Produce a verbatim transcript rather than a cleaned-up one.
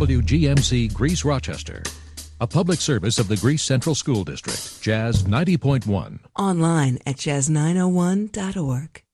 W G M C Greece Rochester. A public service of the Greece Central School District, Jazz ninety point one. Online at jazz nine oh one dot org.